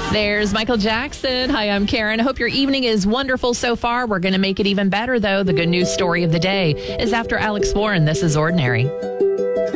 There's Michael Jackson. Hi, I'm Karen. I hope your evening is wonderful so far. We're going to make it even better, though. The good news story of the day is after Alex Warren. This is Ordinary.